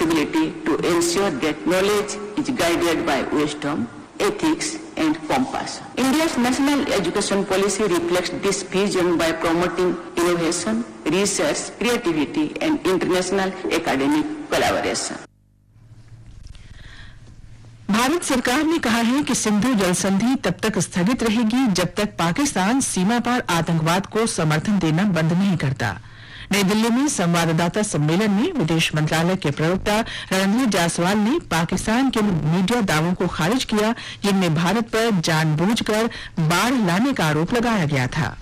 responsibility to ensure that knowledge is guided by wisdom, ethics, and compassion. India's national education policy reflects this vision by promoting innovation, research, creativity, and international academic collaboration. Bharat सरकार ने कहा है कि सिंधु जल संधि तब तक स्थगित रहेगी जब तक पाकिस्तान सीमा पार आतंकवाद को समर्थन देना बंद नहीं करता। नई दिल्ली में संवाददाता सम्मेलन में विदेश मंत्रालय के प्रवक्ता रणधीर जायसवाल ने पाकिस्तान के मीडिया दावों को खारिज किया जिनमें भारत पर जानबूझकर बाढ़ लाने का आरोप लगाया गया था।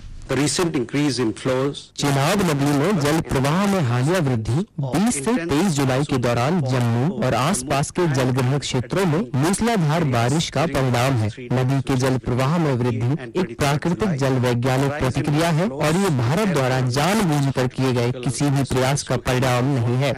चिनाब नदी में जल प्रवाह में हालिया वृद्धि 20 से 23 जुलाई के दौरान जम्मू और आसपास के जलग्रहण क्षेत्रों में मूसलाधार बारिश का परिणाम है। नदी के जल प्रवाह में वृद्धि एक प्राकृतिक जल वैज्ञानिक प्रतिक्रिया है और ये भारत द्वारा जानबूझकर किए गए किसी भी प्रयास का परिणाम नहीं है।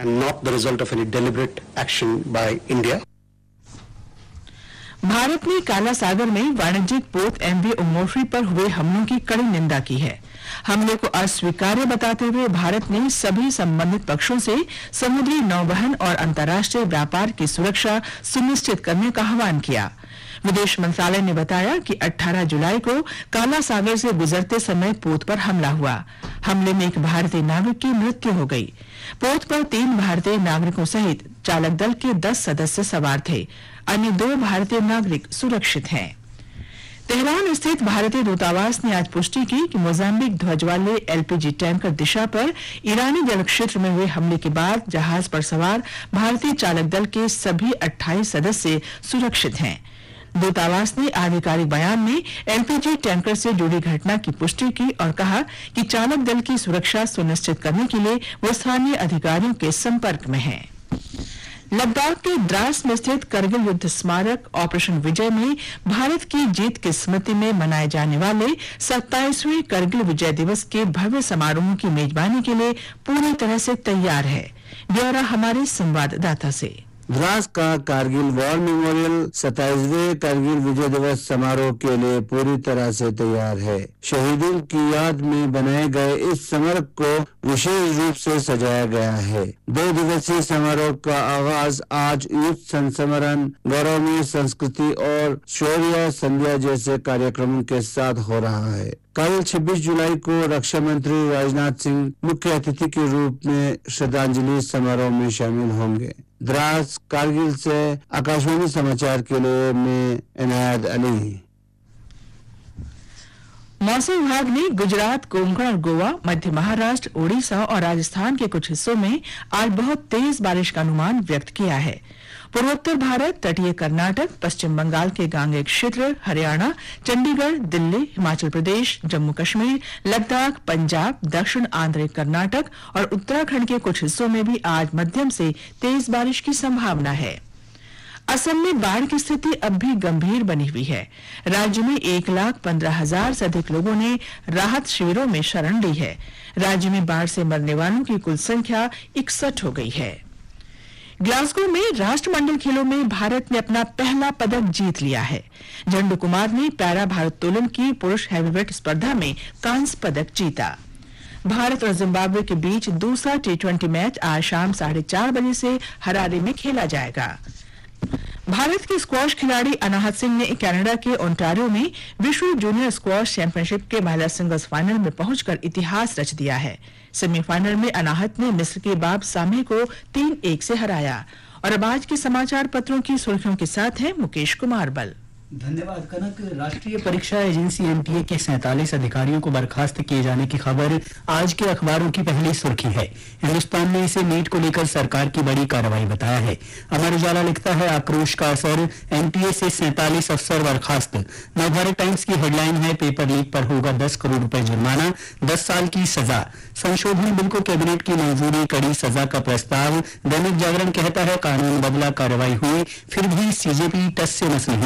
भारत ने काला सागर में वाणिज्यिक पोत MV उमोफी पर हुए हमलों की कड़ी निंदा की है। हमले को अस्वीकार्य बताते हुए भारत ने सभी संबंधित पक्षों से समुद्री नौवहन और अंतर्राष्ट्रीय व्यापार की सुरक्षा सुनिश्चित करने का आह्वान किया। विदेश मंत्रालय ने बताया कि 18 जुलाई को काला सागर से गुजरते समय पोत पर हमला हुआ। हमले में एक भारतीय नाविक की मृत्यु हो गई। पोत पर 3 भारतीय नागरिकों सहित चालक दल के 10 सदस्य सवार थे। अन्य 2 भारतीय नागरिक सुरक्षित हैं। तेहरान स्थित भारतीय दूतावास ने आज पुष्टि की कि मोजाम्बिक ध्वज वाले LPG टैंकर दिशा पर ईरानी जल क्षेत्र में हुए हमले के बाद जहाज पर सवार भारतीय चालक दल के सभी 28 सदस्य सुरक्षित हैं। दूतावास ने आधिकारिक बयान में LPG टैंकर से जुड़ी घटना की पुष्टि की और कहा कि चालक दल की सुरक्षा सुनिश्चित करने के लिए वो स्थानीय अधिकारियों के संपर्क में हैं। लद्दाख के द्रास में स्थित करगिल युद्ध स्मारक ऑपरेशन विजय में भारत की जीत की स्मृति में मनाए जाने वाले 27वें करगिल विजय दिवस के भव्य समारोह की मेजबानी के लिए पूरी तरह से तैयार है। ब्यौरा हमारे संवाददाता से। द्रास का कारगिल वॉर मेमोरियल 27वें करगिल विजय दिवस समारोह के लिए पूरी तरह से तैयार है। शहीदों की याद में बनाए गए इस स्मारक को विशेष रूप से सजाया गया है। 2 दिवसीय समारोह का आगाज आज युद्ध संस्मरण, गौरवमयी संस्कृति और शौर्य संध्या जैसे कार्यक्रमों के साथ हो रहा है। कल 26 जुलाई को रक्षा मंत्री राजनाथ सिंह मुख्य अतिथि के रूप में श्रद्धांजलि समारोह में शामिल होंगे। द्रास कारगिल से आकाशवाणी समाचार के लिए मैं इनायत अली। मौसम विभाग ने गुजरात, कोंकण और गोवा, मध्य महाराष्ट्र, ओडिशा और राजस्थान के कुछ हिस्सों में आज बहुत तेज बारिश का अनुमान व्यक्त किया है। पूर्वोत्तर भारत, तटीय कर्नाटक, पश्चिम बंगाल के गांगेय क्षेत्र, हरियाणा, चंडीगढ़, दिल्ली, हिमाचल प्रदेश, जम्मू कश्मीर, लद्दाख, पंजाब, दक्षिण आंध्र कर्नाटक और उत्तराखंड के कुछ हिस्सों में भी आज मध्यम से तेज बारिश की संभावना है। असम में बाढ़ की स्थिति अब भी गंभीर बनी हुई है। राज्य में 1,15,000 से अधिक लोगों ने राहत शिविरों में शरण ली है। राज्य में बाढ़ से मरने वालों की कुल संख्या 61 हो गई है। ग्लासगो में राष्ट्रमंडल खेलों में भारत ने अपना पहला पदक जीत लिया है। झंडू कुमार ने पैरा भारोत्तोलन की पुरुष हैवीवेट स्पर्धा में कांस्य पदक जीता। भारत और जिम्बाब्वे के बीच दूसरा T20 मैच आज शाम 4:30 बजे से हरारे में खेला जाएगा। भारत के स्क्वॉश खिलाड़ी अनाहत सिंह ने कनाडा के ओंटारियो में विश्व जूनियर स्क्वॉश चैंपियनशिप के महिला सिंगल्स फाइनल में पहुंचकर इतिहास रच दिया है। सेमीफाइनल में अनाहत ने मिस्र के बाब सामे को 3-1 से हराया। और अब आज के समाचार पत्रों की सुर्खियों के साथ हैं मुकेश कुमार बल। धन्यवाद कनक। राष्ट्रीय परीक्षा एजेंसी NTA के 47 अधिकारियों को बर्खास्त किए जाने की खबर आज के अखबारों की पहली सुर्खी है। हिंदुस्तान ने इसे नीट को लेकर सरकार की बड़ी कार्रवाई बताया है। अमर उजाला लिखता है आक्रोश का असर, NTA से 47 अफसर बर्खास्त। नवभारत टाइम्स की हेडलाइन है पेपर लीक पर होगा 10 करोड़ रुपए जुर्माना, 10 साल की सजा। संशोधन बिल को कैबिनेट की मंजूरी, कड़ी सजा का प्रस्ताव। दैनिक जागरण कहता है कानून बदला, कार्रवाई हुई, फिर भी CJP टस से मस नहीं।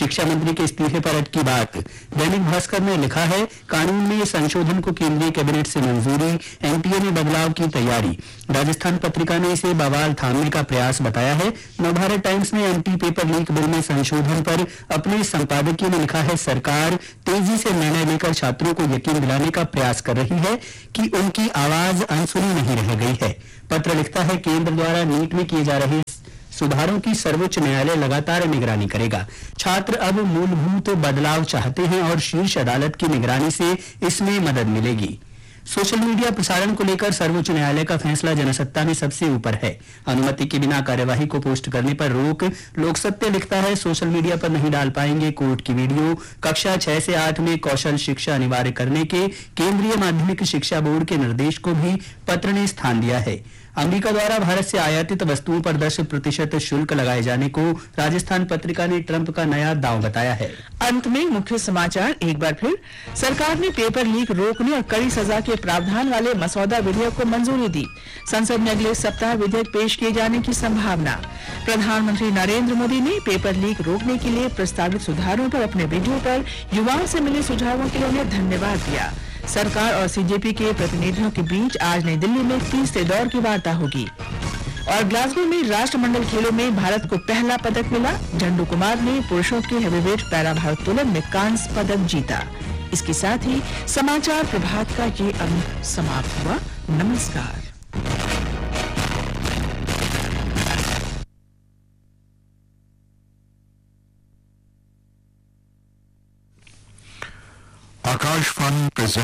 शिक्षा मंत्री के इस्तीफे पर अटकी बात। दैनिक भास्कर ने लिखा है, कानून में संशोधन को केंद्रीय कैबिनेट से मंजूरी, एनटीए में बदलाव की तैयारी। राजस्थान पत्रिका ने इसे बवाल थामने का प्रयास बताया है। नवभारत टाइम्स ने एंटी पेपर लीक बिल में संशोधन पर अपने संपादकीय में लिखा है, सरकार तेजी से निर्णय लेकर छात्रों को यकीन दिलाने का प्रयास कर रही है कि उनकी आवाज अनसुनी नहीं रह गई है। पत्र लिखता है, केंद्र द्वारा नीट में किए जा रहे सुधारों की सर्वोच्च न्यायालय लगातार निगरानी करेगा। छात्र अब मूलभूत बदलाव चाहते हैं और शीर्ष अदालत की निगरानी से इसमें मदद मिलेगी। सोशल मीडिया प्रसारण को लेकर सर्वोच्च न्यायालय का फैसला जनसत्ता में सबसे ऊपर है। अनुमति के बिना कार्यवाही को पोस्ट करने पर रोक। लोक सत्य लिखता है, सोशल मीडिया पर नहीं डाल पाएंगे कोर्ट की वीडियो। कक्षा 6 से 8 में कौशल शिक्षा अनिवार्य करने के केंद्रीय माध्यमिक शिक्षा बोर्ड के निर्देश को भी पत्र ने स्थान दिया है। अमेरिका द्वारा भारत से आयातित वस्तुओं पर 10% शुल्क लगाए जाने को राजस्थान पत्रिका ने ट्रंप का नया दांव बताया है। अंत में मुख्य समाचार एक बार फिर। सरकार ने पेपर लीक रोकने और कड़ी सजा के प्रावधान वाले मसौदा विधेयक को मंजूरी दी। संसद में अगले सप्ताह विधेयक पेश किए जाने की संभावना। प्रधानमंत्री नरेंद्र मोदी ने पेपर लीक रोकने के लिए प्रस्तावित सुधारों पर अपने वीडियो पर युवाओं से मिले सुझावों के लिए उन्हें धन्यवाद दिया। सरकार और सीजेपी के प्रतिनिधियों के बीच आज नई दिल्ली में तीसरे दौर की वार्ता होगी। और ग्लासगो में राष्ट्रमंडल खेलों में भारत को पहला पदक मिला। झंडू कुमार ने पुरुषों के हेवीवेट पैरा भारोत्तोलन में कांस्य पदक जीता। इसके साथ ही समाचार प्रभात का ये अंक समाप्त हुआ। नमस्कार। आकाशवाणी प्रेजेंट